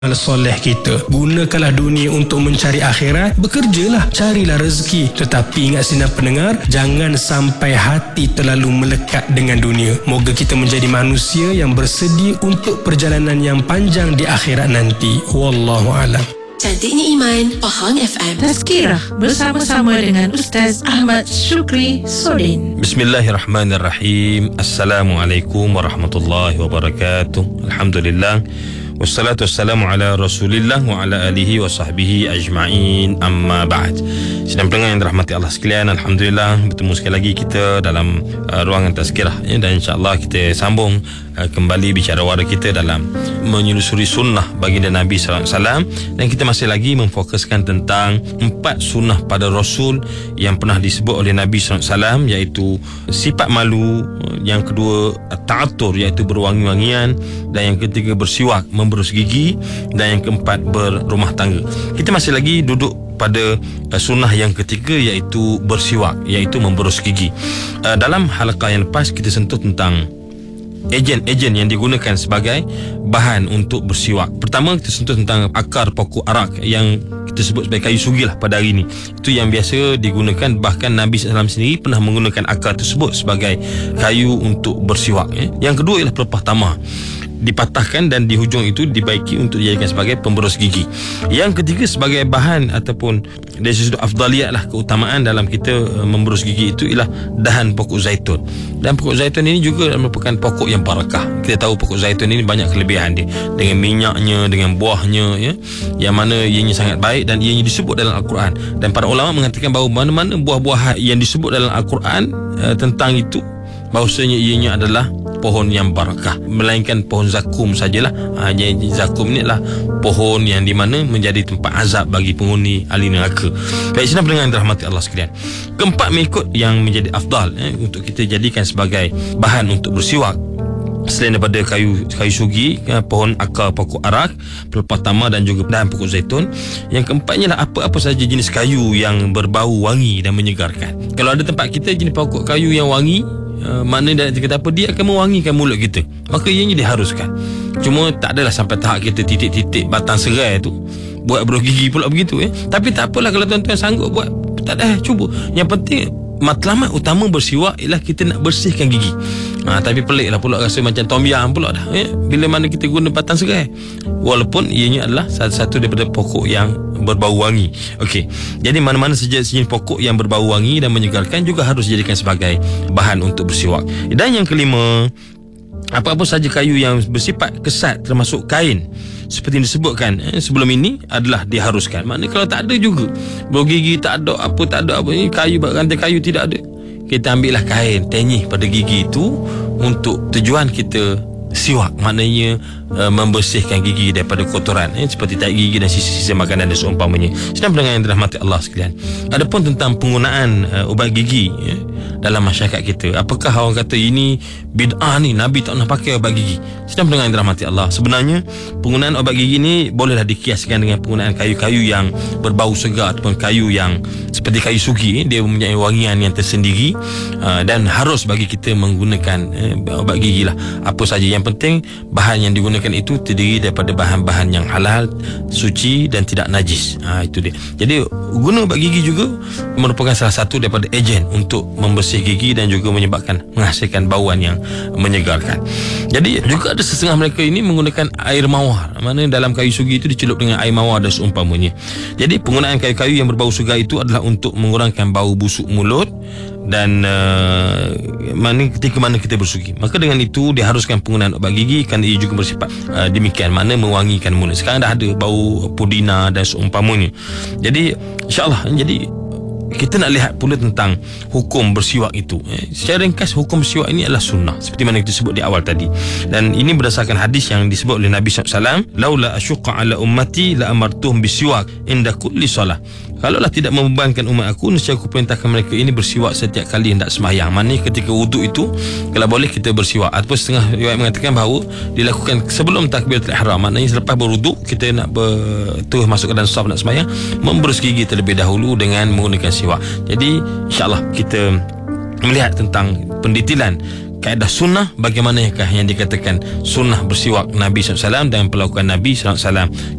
amal soleh kita. Gunakanlah dunia untuk mencari akhirat. Bekerjalah, carilah rezeki. Tetapi ingat sinar pendengar, jangan sampai hati terlalu melekat dengan dunia. Moga kita menjadi manusia yang bersedia untuk perjalanan yang panjang di akhirat nanti. Wallahu a'lam. Cantiknya Iman, Pahang FM. Tazkirah bersama-sama dengan Ustaz Ahmad Syukri Sodin. Bismillahirrahmanirrahim. Assalamualaikum warahmatullahi wabarakatuh. Alhamdulillah. Wassalatu wassalamu ala rasulillah wa ala alihi wa sahbihi ajma'in, amma ba'd. Sidang pendengar yang dirahmati Allah sekalian, Alhamdulillah bertemu sekali lagi kita dalam ruangan tazkirah, dan insyaAllah kita sambung kembali bicara wara kita dalam menyusuri sunnah baginda Nabi SAW. Dan kita masih lagi memfokuskan tentang 4 sunnah pada Rasul yang pernah disebut oleh Nabi SAW, iaitu sifat malu, yang kedua ta'atur, iaitu berwangi-wangian, dan yang ketiga bersiwak, memberus gigi, dan yang keempat berumah tangga. Kita masih lagi duduk pada sunnah yang ketiga, iaitu bersiwak, iaitu memberus gigi. Dalam halaqah yang lepas kita sentuh tentang ejen yang digunakan sebagai bahan untuk bersiwak. Pertama kita sentuh tentang akar pokok arak yang kita sebut sebagai kayu sugih pada hari ini. Itu yang biasa digunakan, bahkan Nabi SAW sendiri pernah menggunakan akar tersebut sebagai kayu untuk bersiwak. Yang kedua ialah pelepah tamah, dipatahkan dan di hujung itu dibaiki untuk dijadikan sebagai pemberus gigi. Yang ketiga sebagai bahan ataupun dari sudut afdaliyat lah, keutamaan dalam kita memberus gigi itu ialah dahan pokok zaitun. Dan pokok zaitun ini juga merupakan pokok yang barakah. Kita tahu pokok zaitun ini banyak kelebihan dia, dengan minyaknya, dengan buahnya, yang mana ianya sangat baik dan ianya disebut dalam Al-Quran. Dan para ulama mengatakan bahawa mana-mana buah-buah yang disebut dalam Al-Quran tentang itu, bahawasanya ianya adalah pohon yang barakah, melainkan pohon zakum sajalah. Jadi zakum ni adalah pohon yang di mana menjadi tempat azab bagi penghuni ahli neraka. Baik, senang pendengar yang dirahmati Allah sekalian, keempat mengikut yang menjadi afdal untuk kita jadikan sebagai bahan untuk bersiwak, selain daripada kayu sugi, pohon akar pokok arak, pelepah tamah dan juga dahan pokok zaitun. Yang keempatnya lah apa-apa saja jenis kayu yang berbau wangi dan menyegarkan. Kalau ada tempat kita jenis pokok kayu yang wangi, maknanya dia kata apa, dia akan mewangikan mulut kita, maka ianya diharuskan. Cuma tak adalah sampai tahap kita titik-titik batang serai tu buat berus gigi pula begitu. Tapi tak apalah kalau tuan-tuan sanggup buat, tak ada, cuba. Yang penting matlamat utama bersiwak ialah kita nak bersihkan gigi. Tapi peliklah pula, rasa macam tom yam pula dah bila mana kita guna batang serai, walaupun ianya adalah satu daripada pokok yang berbau wangi. Okey, jadi mana-mana sejenis pokok yang berbau wangi dan menyegarkan juga harus dijadikan sebagai bahan untuk bersiwak. Dan yang kelima, apa-apa saja kayu yang bersifat kesat termasuk kain, seperti yang disebutkan sebelum ini, adalah diharuskan. Maknanya kalau tak ada juga, bergigi tak ada apa, ini kayu, rantai kayu tidak ada, kita ambillah kain, tenyih pada gigi itu untuk tujuan kita siwak, maknanya membersihkan gigi daripada kotoran, seperti tahi gigi dan sisa-sisa makanan dan seumpamanya. Sedang pendengar yang dirahmati Allah sekalian, adapun tentang penggunaan ubat gigi dalam masyarakat kita, apakah orang kata ini bid'ah ni, Nabi tak pernah pakai ubat gigi? Sedang pendengar yang dirahmati Allah, sebenarnya penggunaan ubat gigi ni bolehlah dikiaskan dengan penggunaan kayu-kayu yang berbau segar ataupun kayu yang seperti kayu sugi. Dia mempunyai wangian yang tersendiri, dan harus bagi kita menggunakan ubat gigi lah. Apa saja, yang penting bahan yang digunakan itu terdiri daripada bahan-bahan yang halal, suci dan tidak najis. Itu dia. Jadi guna ubat gigi juga merupakan salah satu daripada ejen untuk membersih gigi dan juga menghasilkan bauan yang menyegarkan. Jadi juga ada setengah mereka ini menggunakan air mawar, mana dalam kayu sugi itu dicelup dengan air mawar dan seumpamanya. Jadi penggunaan kayu-kayu yang berbau segar itu adalah untuk mengurangkan bau busuk mulut dan ketika mana kita bersugi, maka dengan itu diharuskan penggunaan ubat gigi kerana ia juga bersifat demikian, mana mewangikan mulut. Sekarang dah ada bau pudina dan seumpamanya. Jadi insyaAllah, jadi kita nak lihat pula tentang hukum bersiwak itu. Secara ringkas, hukum bersiwak ini adalah sunnah, seperti mana kita sebut di awal tadi. Dan ini berdasarkan hadis yang disebut oleh Nabi SAW, laula asyuqqa ala ummati la amartuhum bisiwak inda kulli salah. Kalaulah tidak membebankan umat aku, nescaya aku perintahkan mereka ini bersiwak setiap kali hendak sembahyang. Maknanya ketika wuduk itu, kalau boleh kita bersiwak. Ataupun setengah riwayat mengatakan bahawa dilakukan sebelum takbiratul ihram. Maknanya selepas berwuduk, kita nak terus masuk ke dalam saf nak sembahyang, memberus gigi terlebih dahulu dengan menggunakan siwak. Jadi insyaAllah kita melihat tentang pendetilan kaedah sunnah, bagaimanakah yang dikatakan sunnah bersiwak Nabi SAW dengan perlakuan Nabi SAW.